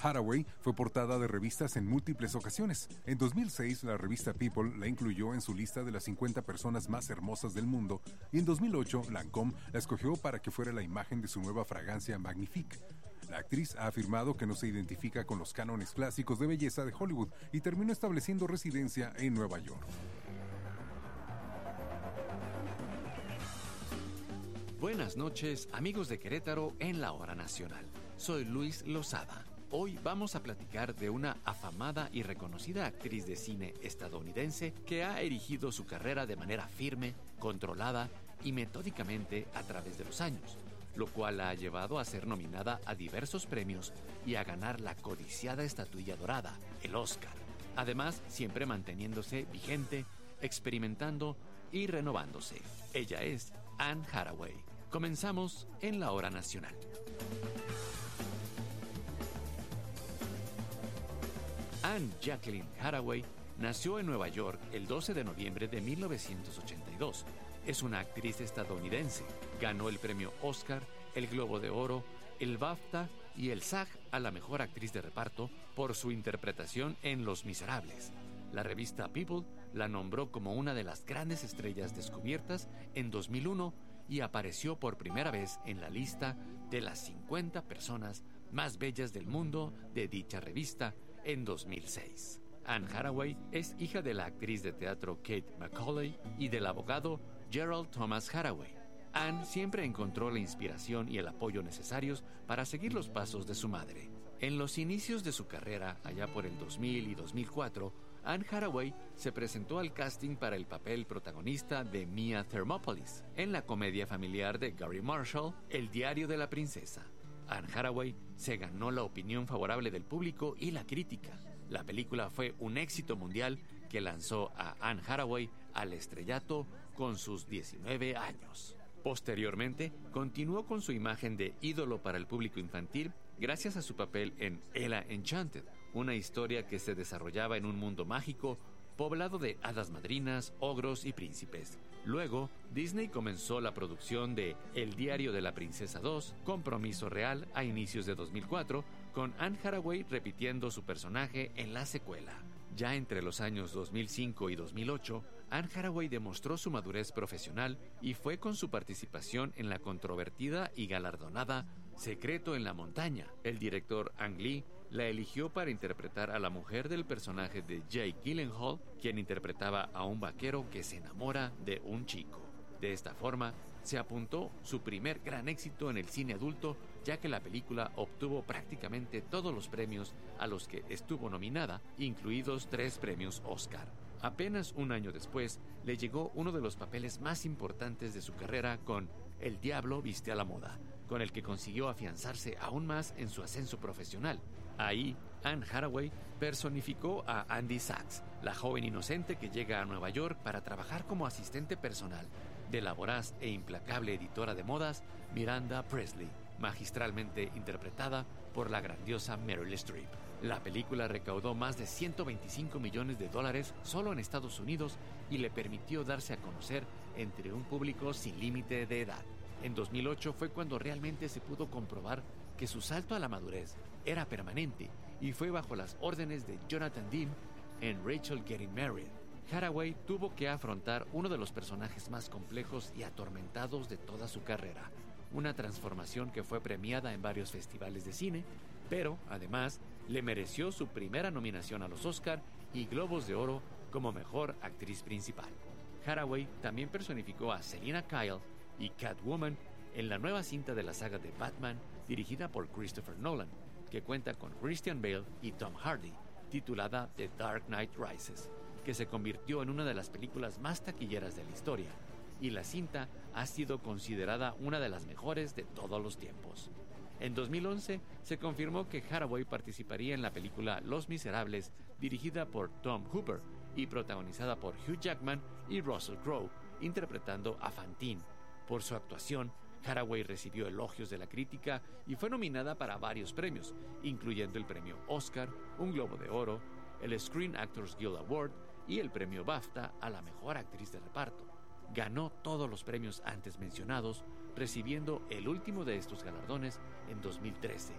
Hathaway fue portada de revistas en múltiples ocasiones. En 2006, la revista People la incluyó en su lista de las 50 personas más hermosas del mundo y en 2008, Lancôme la escogió para que fuera la imagen de su nueva fragancia Magnifique. La actriz ha afirmado que no se identifica con los cánones clásicos de belleza de Hollywood y terminó estableciendo residencia en Nueva York. Buenas noches, amigos de Querétaro en la Hora Nacional. Soy Luis Lozada. Hoy vamos a platicar de una afamada y reconocida actriz de cine estadounidense que ha erigido su carrera de manera firme, controlada y metódicamente a través de los años, lo cual la ha llevado a ser nominada a diversos premios y a ganar la codiciada estatuilla dorada, el Oscar. Además, siempre manteniéndose vigente, experimentando y renovándose. Ella es Anne Hathaway. Comenzamos en la Hora Nacional. Anne Jacqueline Hathaway nació en Nueva York el 12 de noviembre de 1982. Es una actriz estadounidense. Ganó el premio Oscar, el Globo de Oro, el BAFTA y el SAG a la mejor actriz de reparto por su interpretación en Los Miserables. La revista People la nombró como una de las grandes estrellas descubiertas en 2001 y apareció por primera vez en la lista de las 50 personas más bellas del mundo de dicha revista en 2006. Anne Hathaway es hija de la actriz de teatro Kate Macaulay y del abogado Gerald Thomas Hathaway. Anne siempre encontró la inspiración y el apoyo necesarios para seguir los pasos de su madre. En los inicios de su carrera, allá por el 2000 y 2004, Anne Hathaway se presentó al casting para el papel protagonista de Mia Thermopolis en la comedia familiar de Gary Marshall, El diario de la princesa. Anne Hathaway se ganó la opinión favorable del público y la crítica. La película fue un éxito mundial que lanzó a Anne Hathaway al estrellato con sus 19 años. Posteriormente, continuó con su imagen de ídolo para el público infantil gracias a su papel en Ella Enchanted, una historia que se desarrollaba en un mundo mágico poblado de hadas madrinas, ogros y príncipes. Luego, Disney comenzó la producción de El diario de la princesa 2, Compromiso real, a inicios de 2004, con Anne Hathaway repitiendo su personaje en la secuela. Ya entre los años 2005 y 2008, Anne Hathaway demostró su madurez profesional y fue con su participación en la controvertida y galardonada Secreto en la montaña. El director Ang Lee la eligió para interpretar a la mujer del personaje de Jake Gyllenhaal, quien interpretaba a un vaquero que se enamora de un chico. De esta forma, se apuntó su primer gran éxito en el cine adulto, ya que la película obtuvo prácticamente todos los premios a los que estuvo nominada, incluidos 3 premios Oscar. Apenas un año después, le llegó uno de los papeles más importantes de su carrera con El diablo viste a la moda, con el que consiguió afianzarse aún más en su ascenso profesional. Ahí, Anne Hathaway personificó a Andy Sachs, la joven inocente que llega a Nueva York para trabajar como asistente personal de la voraz e implacable editora de modas Miranda Presley, magistralmente interpretada por la grandiosa Meryl Streep. La película recaudó más de $125 millones solo en Estados Unidos y le permitió darse a conocer entre un público sin límite de edad. En 2008 fue cuando realmente se pudo comprobar que su salto a la madurez era permanente y fue bajo las órdenes de Jonathan Demme en Rachel Getting Married. Hathaway tuvo que afrontar uno de los personajes más complejos y atormentados de toda su carrera, una transformación que fue premiada en varios festivales de cine, pero, además, le mereció su primera nominación a los Oscar y Globos de Oro como mejor actriz principal. Hathaway también personificó a Selina Kyle y Catwoman en la nueva cinta de la saga de Batman dirigida por Christopher Nolan, que cuenta con Christian Bale y Tom Hardy, titulada The Dark Knight Rises, que se convirtió en una de las películas más taquilleras de la historia, y la cinta ha sido considerada una de las mejores de todos los tiempos. En 2011 se confirmó que Hathaway participaría en la película Los Miserables, dirigida por Tom Hooper y protagonizada por Hugh Jackman y Russell Crowe, interpretando a Fantine. Por su actuación, Hathaway recibió elogios de la crítica y fue nominada para varios premios, incluyendo el premio Oscar, un Globo de Oro, el Screen Actors Guild Award y el premio BAFTA a la mejor actriz de reparto. Ganó todos los premios antes mencionados, recibiendo el último de estos galardones en 2013,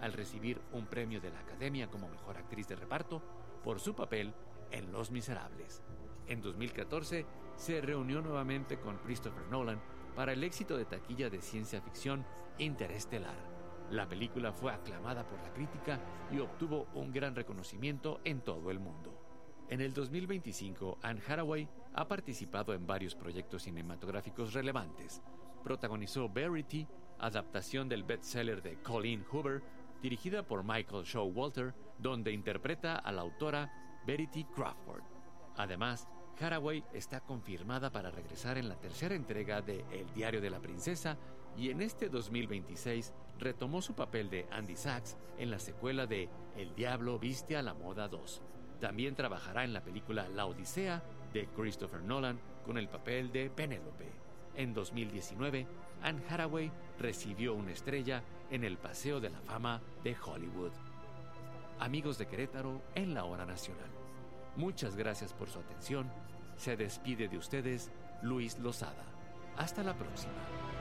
al recibir un premio de la Academia como Mejor Actriz de Reparto por su papel en Los Miserables. En 2014 se reunió nuevamente con Christopher Nolan para el éxito de taquilla de ciencia ficción Interestelar. La película fue aclamada por la crítica y obtuvo un gran reconocimiento en todo el mundo. En el 2025, Anne Hathaway ha participado en varios proyectos cinematográficos relevantes. Protagonizó Verity, adaptación del bestseller de Colleen Hoover, dirigida por Michael Showalter, donde interpreta a la autora Verity Crawford. Además, Hathaway está confirmada para regresar en la tercera entrega de El Diario de la Princesa y en este 2026 retomó su papel de Andy Sachs en la secuela de El Diablo Viste a la Moda 2. También trabajará en la película La Odisea de Christopher Nolan con el papel de Penélope. En 2019, Anne Hathaway recibió una estrella en el Paseo de la Fama de Hollywood. Amigos de Querétaro en la Hora Nacional, muchas gracias por su atención. Se despide de ustedes Luis Lozada. Hasta la próxima.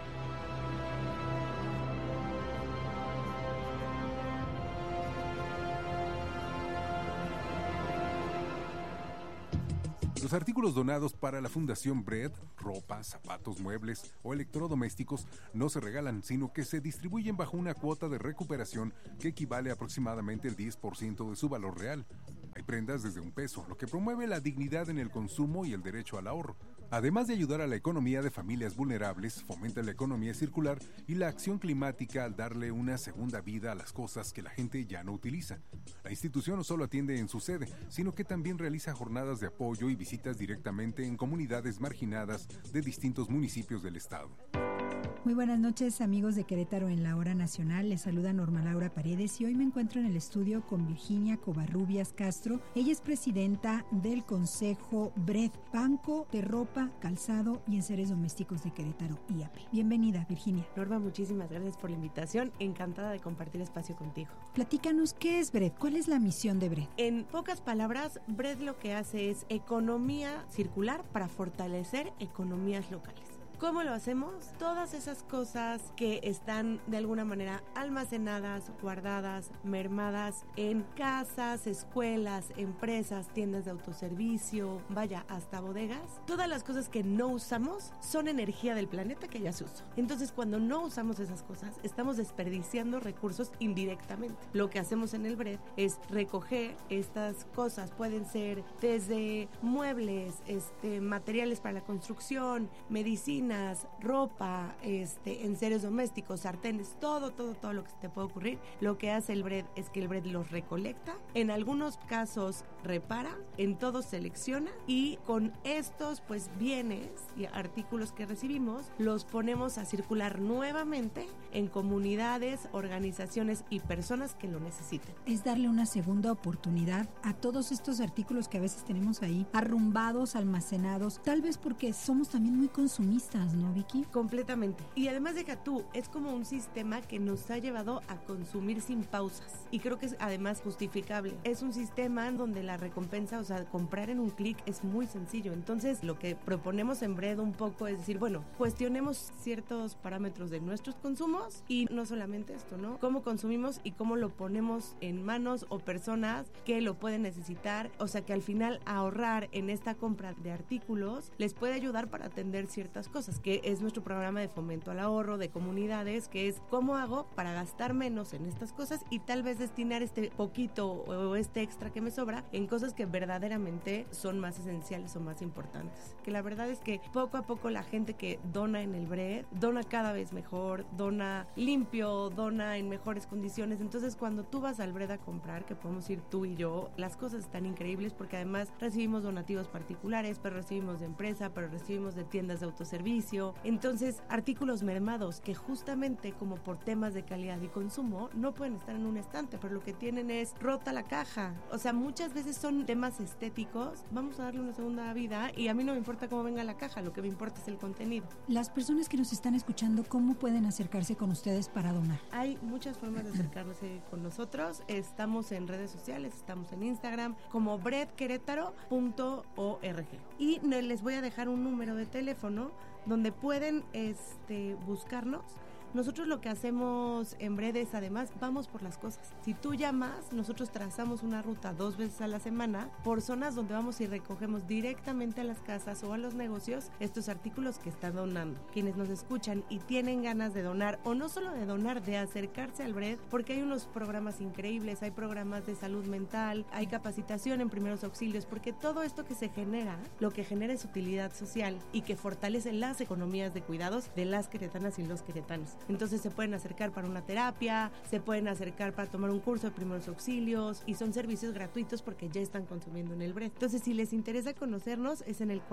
Los artículos donados para la Fundación Bread, ropa, zapatos, muebles o electrodomésticos no se regalan, sino que se distribuyen bajo una cuota de recuperación que equivale a aproximadamente el 10% de su valor real. Hay prendas desde $1, lo que promueve la dignidad en el consumo y el derecho al ahorro. Además de ayudar a la economía de familias vulnerables, fomenta la economía circular y la acción climática al darle una segunda vida a las cosas que la gente ya no utiliza. La institución no solo atiende en su sede, sino que también realiza jornadas de apoyo y visitas directamente en comunidades marginadas de distintos municipios del estado. Muy buenas noches, amigos de Querétaro en la Hora Nacional. Les saluda Norma Laura Paredes y hoy me encuentro en el estudio con Virginia Covarrubias Castro. Ella es presidenta del Consejo BRED, Banco de Ropa, Calzado y Enseres Domésticos de Querétaro, IAPE. Bienvenida, Virginia. Norma, muchísimas gracias por la invitación. Encantada de compartir espacio contigo. Platícanos, ¿qué es BRED? ¿Cuál es la misión de BRED? En pocas palabras, BRED lo que hace es economía circular para fortalecer economías locales. ¿Cómo lo hacemos? Todas esas cosas que están de alguna manera almacenadas, guardadas, mermadas en casas, escuelas, empresas, tiendas de autoservicio, vaya, hasta bodegas. Todas las cosas que no usamos son energía del planeta que ya se usó. Entonces, cuando no usamos esas cosas, estamos desperdiciando recursos indirectamente. Lo que hacemos en el BRED es recoger estas cosas. Pueden ser desde muebles, materiales para la construcción, medicina, ropa, enseres domésticos, sartenes, todo lo que se te puede ocurrir. Lo que hace el BRED es que el BRED los recolecta, en algunos casos repara, en todos selecciona y con estos bienes y artículos que recibimos los ponemos a circular nuevamente en comunidades, organizaciones y personas que lo necesiten. Es darle una segunda oportunidad a todos estos artículos que a veces tenemos ahí arrumbados, almacenados, tal vez porque somos también muy consumistas, ¿no, Vicky? Completamente. Y además deja tú, es como un sistema que nos ha llevado a consumir sin pausas. Y creo que es además justificable. Es un sistema donde la recompensa, o sea, comprar en un clic es muy sencillo. Entonces, lo que proponemos en BRED un poco es decir, bueno, cuestionemos ciertos parámetros de nuestros consumos y no solamente esto, ¿no? Cómo consumimos y cómo lo ponemos en manos o personas que lo pueden necesitar. O sea, que al final ahorrar en esta compra de artículos les puede ayudar para atender ciertas cosas, que es nuestro programa de fomento al ahorro de comunidades, que es cómo hago para gastar menos en estas cosas y tal vez destinar este poquito o este extra que me sobra en cosas que verdaderamente son más esenciales o más importantes. Que la verdad es que poco a poco la gente que dona en el BRED, dona cada vez mejor, dona limpio, dona en mejores condiciones. Entonces cuando tú vas al BRED a comprar, que podemos ir tú y yo, las cosas están increíbles porque además recibimos donativos particulares, pero recibimos de empresa, pero recibimos de tiendas de autoservicio. Entonces, artículos mermados que justamente como por temas de calidad y consumo no pueden estar en un estante, pero lo que tienen es rota la caja. O sea, muchas veces son temas estéticos. Vamos a darle una segunda vida y a mí no me importa cómo venga la caja, lo que me importa es el contenido. Las personas que nos están escuchando, ¿cómo pueden acercarse con ustedes para donar? Hay muchas formas de acercarse con nosotros. Estamos en redes sociales, estamos en Instagram como breadquerétaro.org y les voy a dejar un número de teléfono donde pueden buscarnos Nosotros lo que hacemos en Bread es, además, vamos por las cosas. Si tú llamas, nosotros trazamos una ruta 2 veces a la semana por zonas donde vamos y recogemos directamente a las casas o a los negocios estos artículos que están donando. Quienes nos escuchan y tienen ganas de donar, o no solo de donar, de acercarse al Bread, porque hay unos programas increíbles, hay programas de salud mental, hay capacitación en primeros auxilios, porque todo esto que se genera, lo que genera es utilidad social y que fortalece las economías de cuidados de las queretanas y los queretanos. Entonces se pueden acercar para una terapia, se pueden acercar para tomar un curso de primeros auxilios y son servicios gratuitos porque ya están consumiendo en el Bread. Entonces, si les interesa conocernos, es en el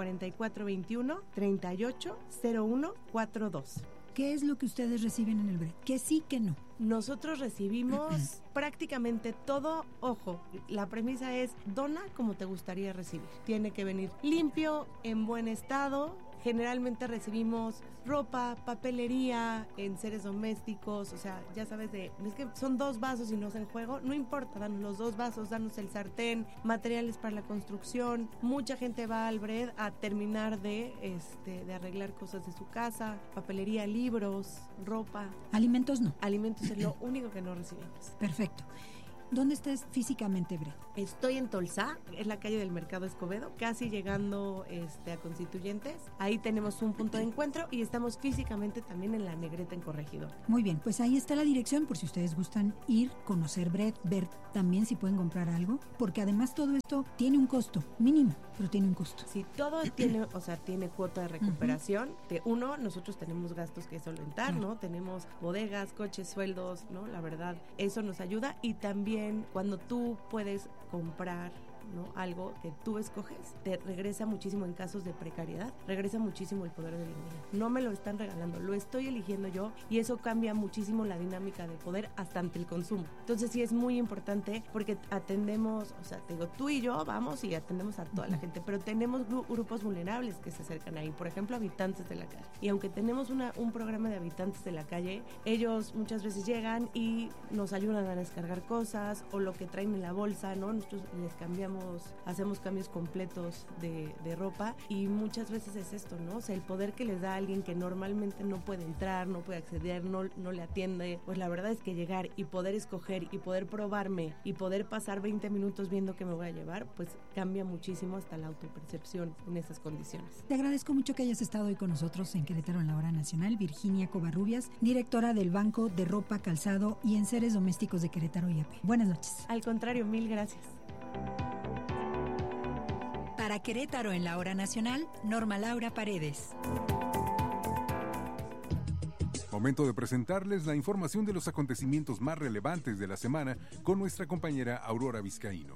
4421-380142. ¿Qué es lo que ustedes reciben en el Bread? ¿Qué sí, qué no? Nosotros recibimos prácticamente todo. Ojo, la premisa es dona como te gustaría recibir. Tiene que venir limpio, en buen estado. Generalmente recibimos ropa, papelería, enseres domésticos, o sea, ya sabes, es que son 2 vasos y no es en juego, no importa, danos los 2 vasos, danos el sartén, materiales para la construcción. Mucha gente va al Bread a terminar de arreglar cosas de su casa, papelería, libros, ropa. Alimentos no. Alimentos es lo único que no recibimos. Perfecto. ¿Dónde estás físicamente, Bread? Estoy en Tolsá, es la calle del Mercado Escobedo, casi llegando a Constituyentes. Ahí tenemos un punto de encuentro y estamos físicamente también en La Negreta, en Corregidor. Muy bien, pues ahí está la dirección por si ustedes gustan ir, conocer Bread, ver también si pueden comprar algo, porque además todo esto tiene un costo mínimo, pero tiene un costo. Sí, todo tiene cuota de recuperación. Nosotros tenemos gastos que solventar, ¿no? Tenemos bodegas, coches, sueldos, ¿no? La verdad, eso nos ayuda. Y también cuando tú puedes comprar, ¿no?, algo que tú escoges, te regresa muchísimo en casos de precariedad, regresa muchísimo el poder del dinero. No me lo están regalando, lo estoy eligiendo yo y eso cambia muchísimo la dinámica de poder hasta ante el consumo. Entonces sí es muy importante porque atendemos, o sea, te digo, tú y yo vamos y atendemos a toda la gente, pero tenemos grupos vulnerables que se acercan ahí, por ejemplo, habitantes de la calle. Y aunque tenemos un programa de habitantes de la calle, ellos muchas veces llegan y nos ayudan a descargar cosas o lo que traen en la bolsa, ¿no? Nosotros les hacemos cambios completos de ropa y muchas veces es esto, ¿no? O sea, el poder que les da a alguien que normalmente no puede entrar, no puede acceder, no le atiende, pues la verdad es que llegar y poder escoger y poder probarme y poder pasar 20 minutos viendo qué me voy a llevar, pues cambia muchísimo hasta la autopercepción en esas condiciones. Te agradezco mucho que hayas estado hoy con nosotros en Querétaro en la Hora Nacional. Virginia Covarrubias, directora del Banco de Ropa, Calzado y Enseres Domésticos de Querétaro IAP. Buenas noches. Al contrario, mil gracias. Para Querétaro en la Hora Nacional, Norma Laura Paredes. Momento de presentarles la información de los acontecimientos más relevantes de la semana con nuestra compañera Aurora Vizcaíno.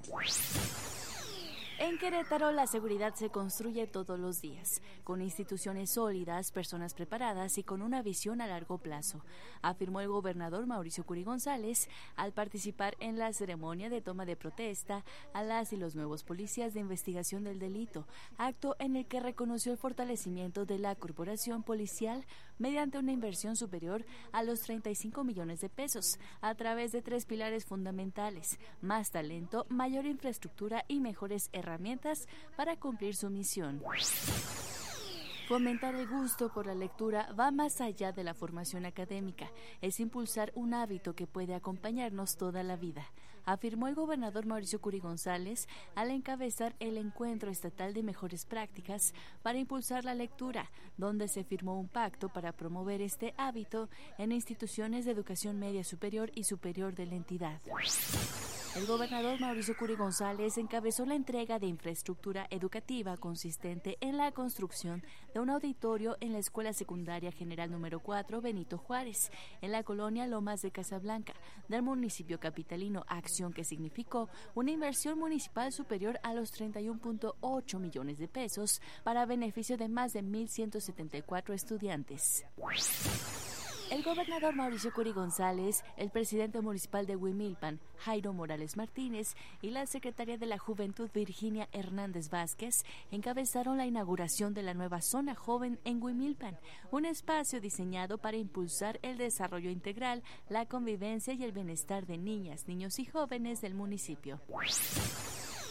En Querétaro, la seguridad se construye todos los días, con instituciones sólidas, personas preparadas y con una visión a largo plazo, afirmó el gobernador Mauricio Curi González al participar en la ceremonia de toma de protesta a las y los nuevos policías de investigación del delito, acto en el que reconoció el fortalecimiento de la corporación policial mediante una inversión superior a los 35 millones de pesos, a través de 3 pilares fundamentales: más talento, mayor infraestructura y mejores herramientas para cumplir su misión. Fomentar el gusto por la lectura va más allá de la formación académica, es impulsar un hábito que puede acompañarnos toda la vida, afirmó el gobernador Mauricio Curi González al encabezar el Encuentro Estatal de Mejores Prácticas para impulsar la lectura, donde se firmó un pacto para promover este hábito en instituciones de educación media superior y superior de la entidad. El gobernador Mauricio Curi González encabezó la entrega de infraestructura educativa consistente en la construcción de un auditorio en la Escuela Secundaria General número 4 Benito Juárez, en la colonia Lomas de Casablanca, del municipio capitalino, acción que significó una inversión municipal superior a los 31.8 millones de pesos para beneficio de más de 1,174 estudiantes. El gobernador Mauricio Curi González, el presidente municipal de Huimilpan, Jairo Morales Martínez, y la secretaria de la Juventud, Virginia Hernández Vázquez, encabezaron la inauguración de la nueva Zona Joven en Huimilpan, un espacio diseñado para impulsar el desarrollo integral, la convivencia y el bienestar de niñas, niños y jóvenes del municipio.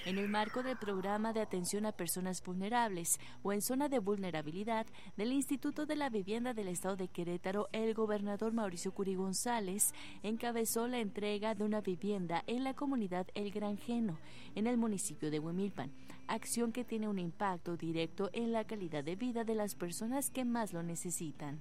En el marco del programa de atención a personas vulnerables o en zona de vulnerabilidad del Instituto de la Vivienda del Estado de Querétaro, el gobernador Mauricio Curi González encabezó la entrega de una vivienda en la comunidad El Granjeno, en el municipio de Huimilpan, acción que tiene un impacto directo en la calidad de vida de las personas que más lo necesitan.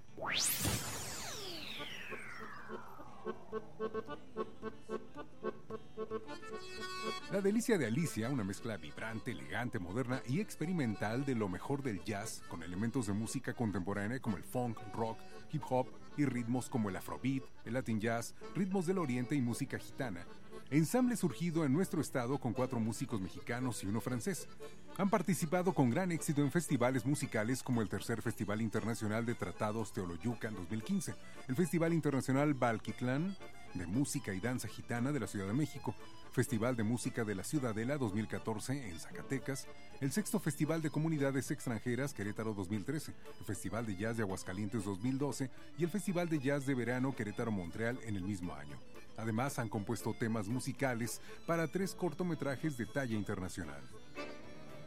La delicia de Alicia, una mezcla vibrante, elegante, moderna y experimental de lo mejor del jazz, con elementos de música contemporánea como el funk, rock, hip hop y ritmos como el afrobeat, el latin jazz, ritmos del oriente y música gitana. Ensamble surgido en nuestro estado con 4 músicos mexicanos y 1 francés. Han participado con gran éxito en festivales musicales como el Tercer Festival Internacional de Tratados Teoloyucan 2015, el Festival Internacional Balquitlán de Música y Danza Gitana de la Ciudad de México, Festival de Música de la Ciudadela 2014 en Zacatecas, el Sexto Festival de Comunidades Extranjeras Querétaro 2013, el Festival de Jazz de Aguascalientes 2012 y el Festival de Jazz de Verano Querétaro-Montreal en el mismo año. Además, han compuesto temas musicales para 3 cortometrajes de talla internacional.